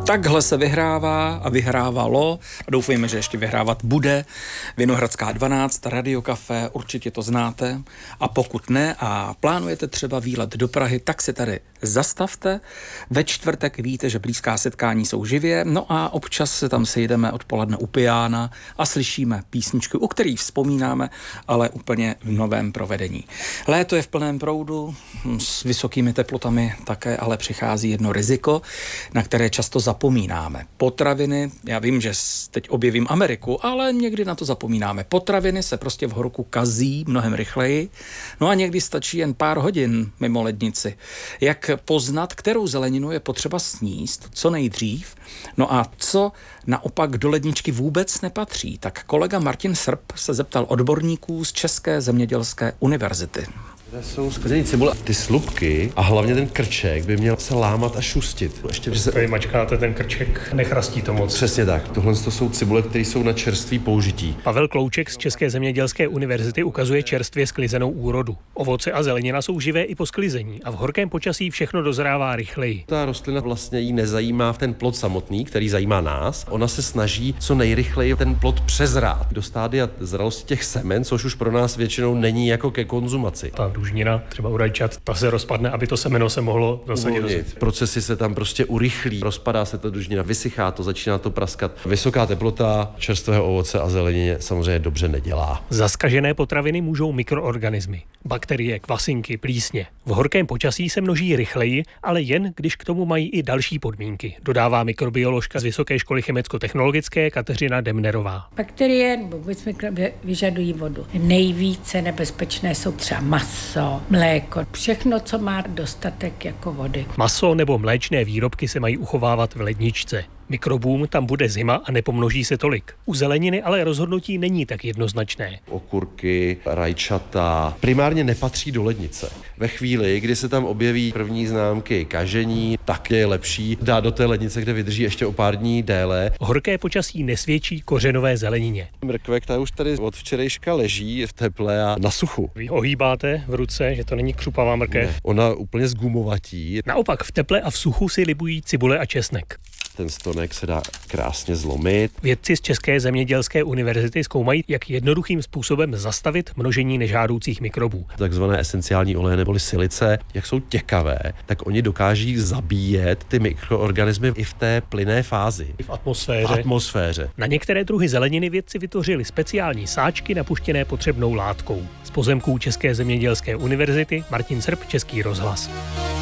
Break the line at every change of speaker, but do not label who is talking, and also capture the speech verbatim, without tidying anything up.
Takhle se vyhrává a vyhrávalo a doufejme, že ještě vyhrávat bude. Vinohradská dvanáct, Radio Café, určitě to znáte. A pokud ne a plánujete třeba výlet do Prahy, tak se tady zastavte. Ve čtvrtek víte, že blízká setkání jsou živě, no a občas se tam sejdeme odpoledne u piána a slyšíme písničky, u kterých vzpomínáme, ale úplně v novém provedení. Léto je v plném proudu, s vysokými teplotami také ale přichází jedno riziko, na které často zapomínáme. Potraviny, já vím, že teď objevím Ameriku, ale někdy na to zapomínáme. Potraviny se prostě v horku kazí mnohem rychleji, no a někdy stačí jen pár hodin mimo lednici. Jak poznat, kterou zeleninu je potřeba sníst co nejdřív, no a co naopak do ledničky vůbec nepatří, tak kolega Martin Srb se zeptal odborníků z České zemědělské univerzity.
Tady jsou sklizený cibule. Ty slupky a hlavně ten krček by měl se lámat a šustit.
Ještě když se tady mačkáte, ten krček nechrastí to moc.
Přesně tak. Tohle to jsou cibule, které jsou na čerstvý použití.
Pavel Klouček z České zemědělské univerzity ukazuje čerstvě sklizenou úrodu. Ovoce a zelenina jsou živé i po sklizení a v horkém počasí všechno dozrává rychleji.
Ta rostlina vlastně jí nezajímá ten plod samotný, který zajímá nás. Ona se snaží co nejrychleji ten plod přezrát do stádia zralosti těch semen, což už pro nás většinou není jako ke konzumaci.
Ta dužnina, třeba u rajčat, ta se rozpadne, aby to semeno se mohlo zasadit.
Procesy se tam prostě urychlí, rozpadá se ta dužnina, vysychá to, začíná to praskat. Vysoká teplota čerstvého ovoce a zelenině samozřejmě dobře nedělá.
Zaskažené potraviny můžou mikroorganismy, bakterie, kvasinky, plísně. V horkém počasí se množí rychleji, ale jen když k tomu mají i další podmínky, dodává mikrobioložka z Vysoké školy chemicko-technologické Kateřina Demnerová.
Bakterie nebo vůbec mikroby vyžadují vodu. Nejvíce nebezpečné jsou třeba maso, mléko, všechno, co má dostatek jako vody.
Maso nebo mléčné výrobky se mají uchovávat v ledničce. Mikrobům tam bude zima a nepomnoží se tolik. U zeleniny ale rozhodnutí není tak jednoznačné.
Okurky, rajčata primárně nepatří do lednice. Ve chvíli, kdy se tam objeví první známky kažení, tak je lepší dát do té lednice, kde vydrží ještě o pár dní déle.
Horké počasí nesvědčí kořenové zelenině.
Mrkve, ta už tady od včerejška leží v teple a na suchu.
Vy ohýbáte v ruce, že to není křupavá mrkev.
Ne, ona úplně zgumovatí.
Naopak v teple a v suchu si libují cibule a česnek.
Ten stonek se dá krásně zlomit.
Vědci z České zemědělské univerzity zkoumají, jak jednoduchým způsobem zastavit množení nežádoucích mikrobů.
Takzvané esenciální oleje neboli silice, jak jsou těkavé, tak oni dokáží zabíjet ty mikroorganismy i v té plynné fázi.
I v atmosféře.
V atmosféře.
Na některé druhy zeleniny vědci vytvořili speciální sáčky napuštěné potřebnou látkou. Z pozemků České zemědělské univerzity Martin Srb, Český rozhlas.